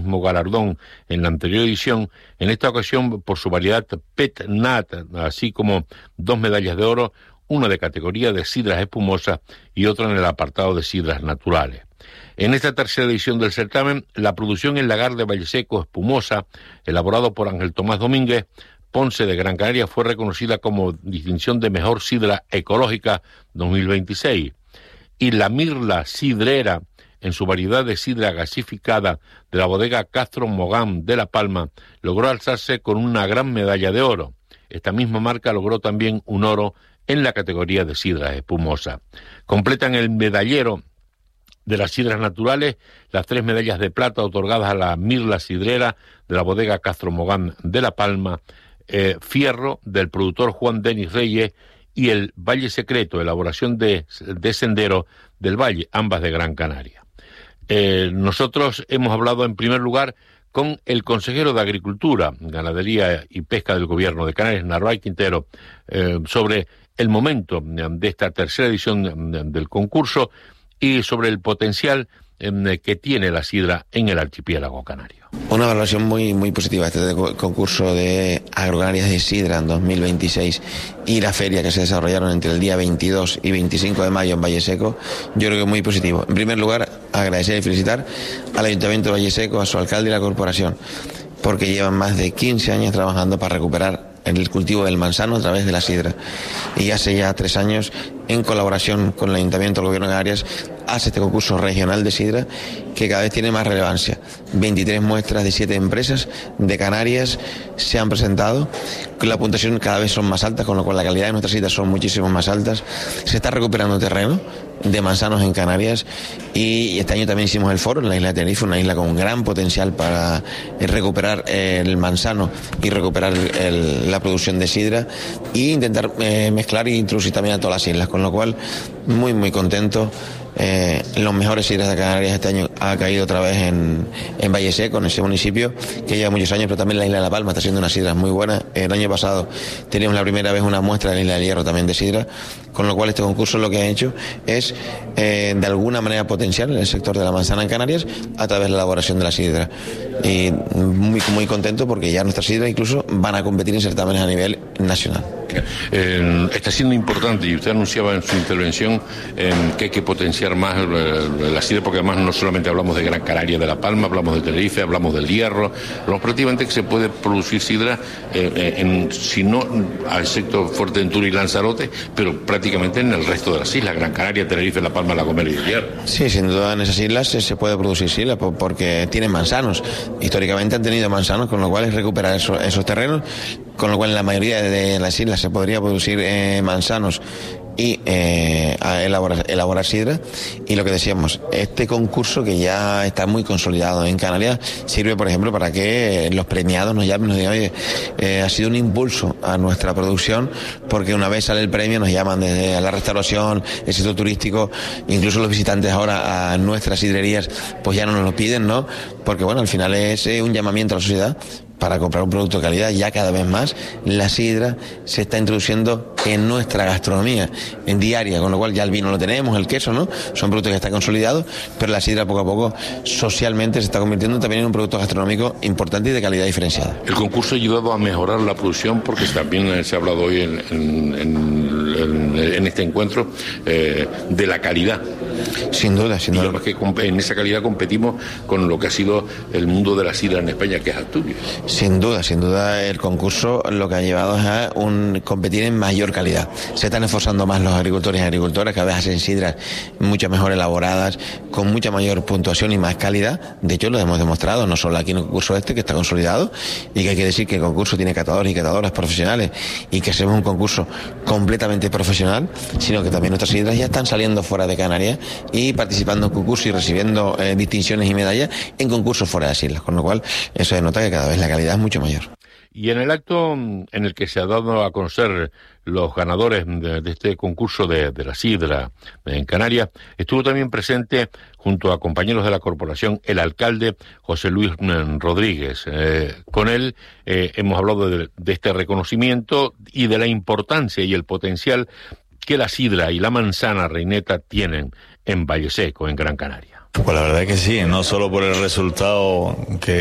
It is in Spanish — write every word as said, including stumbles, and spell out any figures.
galardón en la anterior edición, en esta ocasión por su variedad Pet Nat, así como dos medallas de oro, una de categoría de sidras espumosas y otra en el apartado de sidras naturales. En esta tercera edición del certamen, la producción en lagar de Valleseco espumosa, elaborado por Ángel Tomás Domínguez, Ponce de Gran Canaria, fue reconocida como distinción de mejor sidra ecológica dos mil veintiséis. Y la Mirla Sidrera, en su variedad de sidra gasificada de la bodega Castro Mogán de La Palma, logró alzarse con una gran medalla de oro. Esta misma marca logró también un oro en la categoría de sidra espumosa. Completan el medallero de las sidras naturales las tres medallas de plata otorgadas a la Mirla Sidrera de la bodega Castro Mogán de La Palma, eh, Fierro del productor Juan Denis Reyes y el Valle Secreto, elaboración de, de Sendero del Valle, ambas de Gran Canaria. Eh, nosotros hemos hablado en primer lugar con el consejero de Agricultura, Ganadería y Pesca del Gobierno de Canarias, Narváez Quintero, eh, sobre el momento de esta tercera edición del concurso y sobre el potencial eh, que tiene la sidra en el archipiélago canario. Una valoración muy muy positiva este concurso de Agrocanarias de Sidra en dos mil veintiséis y la feria que se desarrollaron entre el día veintidós y veinticinco de mayo en Valleseco, yo creo que muy positivo. En primer lugar, agradecer y felicitar al Ayuntamiento de Valleseco, a su alcalde y la corporación, porque llevan más de quince años trabajando para recuperar el cultivo del manzano a través de la sidra. Y hace ya tres años, en colaboración con el Ayuntamiento del Gobierno de Canarias, hace este concurso regional de sidra que cada vez tiene más relevancia. veintitrés muestras de siete empresas de Canarias se han presentado, la puntuación cada vez son más altas, con lo cual la calidad de nuestras sidras son muchísimo más altas. Se está recuperando terreno de manzanos en Canarias y este año también hicimos el foro en la isla de Tenerife, una isla con un gran potencial para recuperar el manzano y recuperar el, la producción de sidra e intentar eh, mezclar e introducir también a todas las islas, con lo cual muy muy contento. Eh, los mejores sidras de Canarias este año ha caído otra vez en, en Valleseco, en ese municipio que lleva muchos años, pero también la isla de La Palma está haciendo unas sidras muy buenas. El año pasado teníamos la primera vez una muestra de la isla del Hierro también de sidra, con lo cual este concurso lo que ha hecho es eh, de alguna manera potenciar el sector de la manzana en Canarias a través de la elaboración de la sidra. Y muy, muy contento porque ya nuestras sidras incluso van a competir en certámenes a nivel nacional. Eh, está siendo importante, y usted anunciaba en su intervención eh, que hay que potenciar más eh, la sidra, porque además no solamente hablamos de Gran Canaria, de La Palma, hablamos de Tenerife, hablamos del Hierro, hablamos prácticamente que se puede producir sidra, eh, en, si no al sector Fuerteventura y Lanzarote, pero prácticamente en el resto de las islas, Gran Canaria, Tenerife, La Palma, La Gomera y el Hierro. Sí, sin duda en esas islas se puede producir sidra porque tienen manzanos, históricamente han tenido manzanos, con lo cual es recuperar eso, esos terrenos, con lo cual en la mayoría de las islas se podría producir eh, manzanos y eh, elaborar, elaborar sidra. Y lo que decíamos, este concurso que ya está muy consolidado en Canarias sirve, por ejemplo, para que los premiados nos llamen y nos digan, oye, eh, ha sido un impulso a nuestra producción, porque una vez sale el premio nos llaman desde la restauración, el sector turístico, incluso los visitantes ahora a nuestras sidrerías pues ya no nos lo piden, ¿no? Porque bueno, al final es eh, un llamamiento a la sociedad para comprar un producto de calidad. Ya cada vez más la sidra se está introduciendo en nuestra gastronomía en diaria, con lo cual ya el vino lo tenemos, el queso, ¿no? Son productos que están consolidados, pero la sidra poco a poco socialmente se está convirtiendo también en un producto gastronómico importante y de calidad diferenciada. El concurso ha ayudado a mejorar la producción, porque también se ha hablado hoy en, en, en, en este encuentro eh, de la calidad. Sin duda, sin duda. Y que en esa calidad competimos con lo que ha sido el mundo de la sidra en España, que es Asturias. Sin duda, sin duda el concurso lo que ha llevado es a un competir en mayor calidad. Se están esforzando más los agricultores y agricultoras, cada vez hacen sidras mucho mejor elaboradas, con mucha mayor puntuación y más calidad. De hecho, lo hemos demostrado, no solo aquí en el concurso este, que está consolidado, y que hay que decir que el concurso tiene catadores y catadoras profesionales, y que hacemos un concurso completamente profesional, sino que también nuestras sidras ya están saliendo fuera de Canarias y participando en concursos y recibiendo eh, distinciones y medallas en concursos fuera de las islas, con lo cual eso denota que cada vez la calidad es mucho mayor. Y en el acto en el que se ha dado a conocer los ganadores de, de este concurso de, de la sidra en Canarias, estuvo también presente, junto a compañeros de la corporación, el alcalde José Luis Rodríguez. Eh, con él eh, hemos hablado de, de este reconocimiento y de la importancia y el potencial que la sidra y la manzana reineta tienen en Valleseco, en Gran Canaria. Pues la verdad es que sí, no solo por el resultado que